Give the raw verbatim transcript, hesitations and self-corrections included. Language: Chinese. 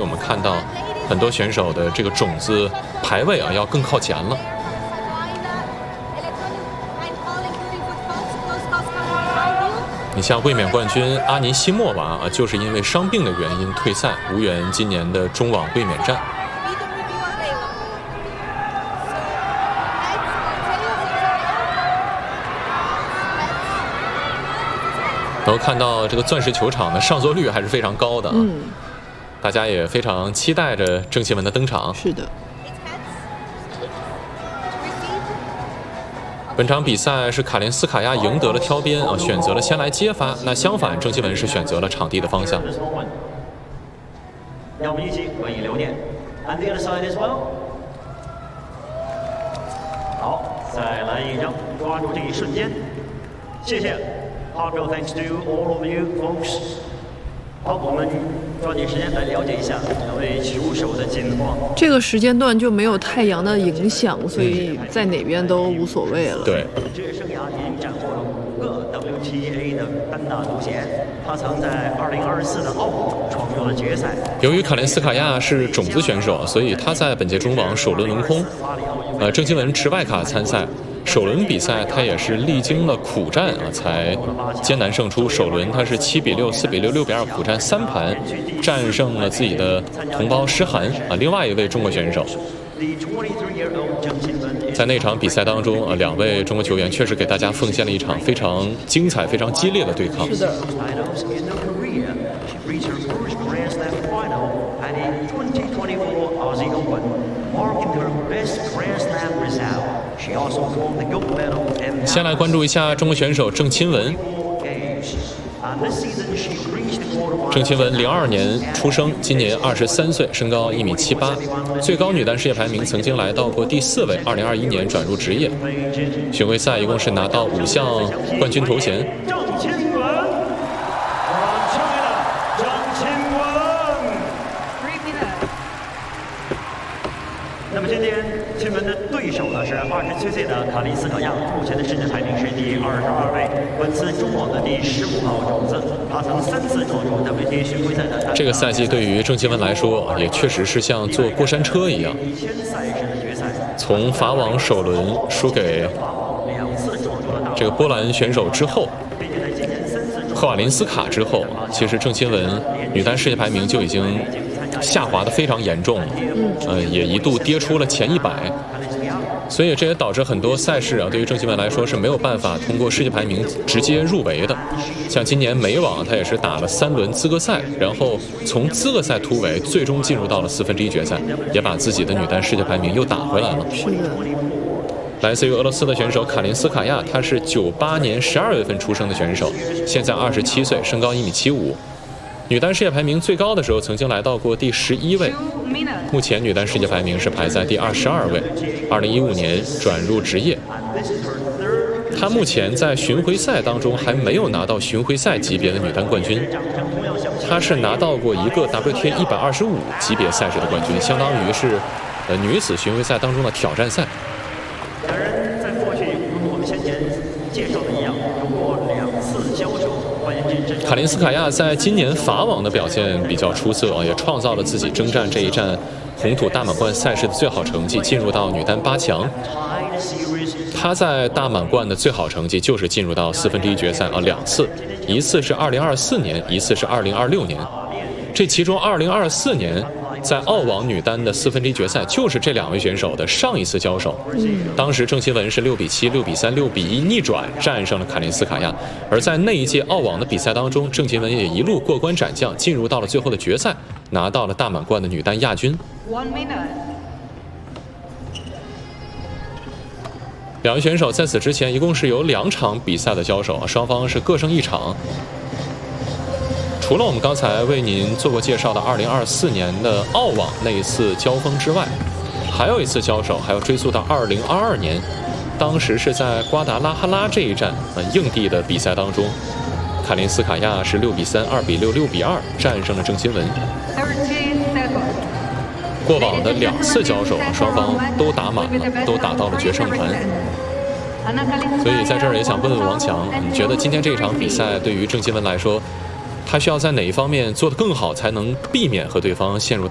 我们看到很多选手的这个种子排位啊要更靠前了。你像卫冕冠军阿尼西莫娃啊，就是因为伤病的原因退赛，无缘今年的中网卫冕战。能够看到这个钻石球场的上座率还是非常高的，嗯，大家也非常期待着郑钦文的登场。 是的。 本场比赛是卡林斯卡娅赢得了挑边啊，选择了先来接发。那相反，郑钦文是选择了场地的方向。 让我们一起欢迎留念 ，and the other side as well。好，再来一张，抓住这一瞬间，谢谢。Heartfelt thanks to all of you folks。好，我们抓紧时间来了解一下两位球手的近况。 这个时间段就没有太阳的影响，所以在哪边都无所谓了。 对。 职业生涯已经斩获了五个 W T A 的单打独贤，他曾在二零二四的澳网闯入了决赛。 由于卡林斯卡娅是种子选手，所以他在本届中网首轮轮空。呃，郑钦文持外卡参赛。首轮比赛他也是历经了苦战啊，才艰难胜出。首轮他是七比六、四比六、六比二苦战三盘，战胜了自己的同胞诗涵啊，另外一位中国选手。在那场比赛当中啊，两位中国球员确实给大家奉献了一场非常精彩、非常激烈的对抗。 是的。 先来关注一下中国选手郑钦文。郑钦文零二年出生，今年二十三岁，身高一米七八，最高女单世界排名曾经来到过第四位。二零二一年转入职业，巡回赛一共是拿到五项冠军头衔。 那么今天钦文的对手呢是二十七岁的卡林斯卡娅，目前的世界排名是第二十二位，本次中网的第十五号种子。他曾三次闯入 W T A 巡回赛的。 这个赛季对于郑钦文来说，也确实是像坐过山车一样。从法网首轮输给这个波兰选手之后，赫瓦林斯卡之后，其实郑钦文女单世界排名就已经下滑的非常严重了，呃，也一度跌出了前一百，所以这也导致很多赛事啊，对于郑钦文来说是没有办法通过世界排名直接入围的。像今年美网，他也是打了三轮资格赛，然后从资格赛突围，最终进入到了四分之一决赛，也把自己的女单世界排名又打回来了。 是的。 来自于俄罗斯的选手卡林斯卡娅，她是九八年十二月份出生的选手，现在二十七岁，身高一米七五。女单世界排名最高的时候曾经来到过第十一位，目前女单世界排名是排在第二十二位。二零一五年转入职业，她目前在巡回赛当中还没有拿到巡回赛级别的女单冠军，她是拿到过一个 W T A 一百二十五级别赛事的冠军，相当于是呃女子巡回赛当中的挑战赛。 两人在过去如我们先前介绍的一样，有过两次交手。 卡林斯卡娅在今年法网的表现比较出色啊，也创造了自己征战这一站红土大满贯赛事的最好成绩，进入到女单八强。她在大满贯的最好成绩就是进入到四分之一决赛啊，两次，一次是二零二四年，一次是二零二六年。这其中二零二四年在澳网女单的四分之一决赛就是这两位选手的上一次交手，当时郑钦文是六比七、六比三、六比一逆转战胜了卡林斯卡娅，而在那一届澳网的比赛当中，郑钦文也一路过关斩将，进入到了最后的决赛，拿到了大满贯的女单亚军。两位选手在此之前一共是有两场比赛的交手，双方是各胜一场。除了我们刚才为您做过介绍的二零二四年的澳网那一次交锋之外，还有一次交手还要追溯到二零二二年，当时是在瓜达拉哈拉这一站呃硬地的比赛当中，卡林斯卡娅是六比三、二比六、六比二战胜了郑钦文。过往的两次交手，双方都打满了，都打到了决胜盘。所以在这儿也想问问王强，你觉得今天这场比赛对于郑钦文来说，他需要在哪一方面做得更好，才能避免和对方陷入到